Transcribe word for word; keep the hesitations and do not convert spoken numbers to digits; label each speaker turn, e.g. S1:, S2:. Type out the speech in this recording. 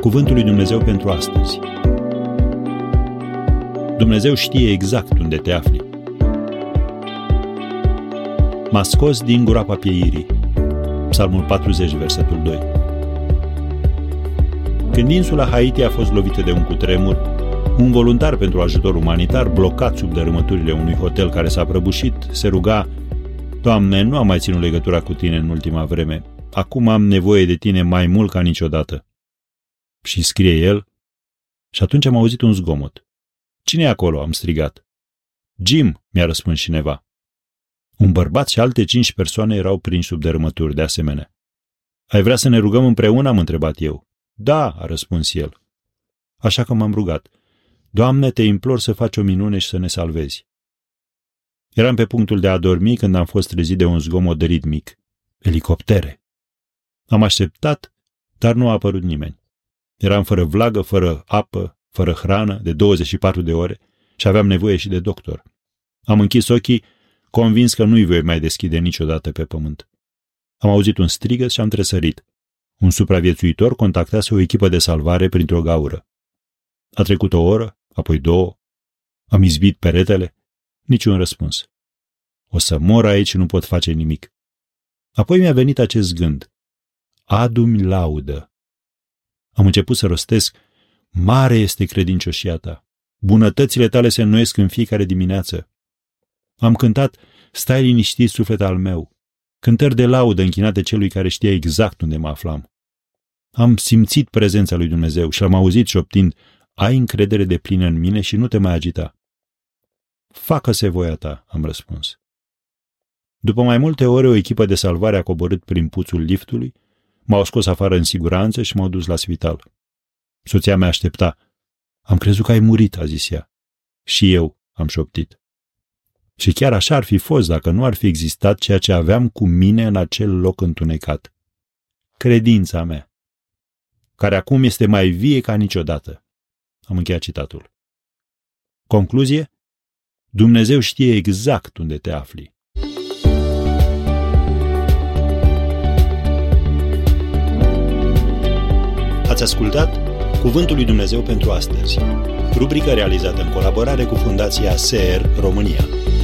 S1: Cuvântul lui Dumnezeu pentru astăzi. Dumnezeu știe exact unde te afli. M-a scos din groapa pieirii. Psalmul patruzeci, versetul doi. Când insula Haiti a fost lovită de un cutremur, un voluntar pentru ajutor umanitar, blocat sub dărâmăturile unui hotel care s-a prăbușit, se ruga: Doamne, nu am mai ținut legătura cu tine în ultima vreme. Acum am nevoie de tine mai mult ca niciodată. Și scrie el: și atunci am auzit un zgomot. Cine e acolo? Am strigat. Jim, mi-a răspuns cineva. Un bărbat și alte cinci persoane erau prinși sub dărâmături de asemenea. Ai vrea să ne rugăm împreună? Am întrebat eu. Da, a răspuns el. Așa că m-am rugat. Doamne, te implor să faci o minune și să ne salvezi. Eram pe punctul de a dormi când am fost trezit de un zgomot ritmic. Elicoptere. Am așteptat, dar nu a apărut nimeni. Eram fără vlagă, fără apă, fără hrană, de douăzeci și patru de ore și aveam nevoie și de doctor. Am închis ochii, convins că nu-i voi mai deschide niciodată pe pământ. Am auzit un strigăt și am tresărit. Un supraviețuitor contactase o echipă de salvare printr-o gaură. A trecut o oră, apoi două. Am izbit peretele. Niciun răspuns. O să mor aici și nu pot face nimic. Apoi mi-a venit acest gând. Adu-mi laudă. Am început să rostesc: mare este credincioșia ta. Bunătățile tale se înnoiesc în fiecare dimineață. Am cântat: stai liniștit, suflet al meu. Cântări de laudă închinate celui care știa exact unde mă aflam. Am simțit prezența lui Dumnezeu și l-am auzit șoptind: ai încredere deplină în mine și nu te mai agita. Facă-se voia ta, am răspuns. După mai multe ore, o echipă de salvare a coborât prin puțul liftului, m-au scos afară în siguranță și m-au dus la spital. Soția mea aștepta. Am crezut că ai murit, a zis ea. Și eu, am șoptit. Și chiar așa ar fi fost dacă nu ar fi existat ceea ce aveam cu mine în acel loc întunecat. Credința mea, care acum este mai vie ca niciodată. Am încheiat citatul. Concluzie? Dumnezeu știe exact unde te afli. Ați ascultat Cuvântul lui Dumnezeu pentru astăzi, rubrică realizată în colaborare cu Fundația S E R România.